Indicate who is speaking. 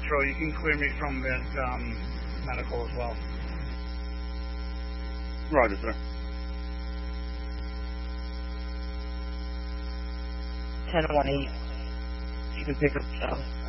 Speaker 1: Metro, you can clear me from that medical as well.
Speaker 2: Roger, sir.
Speaker 3: 10-1-8. You can pick up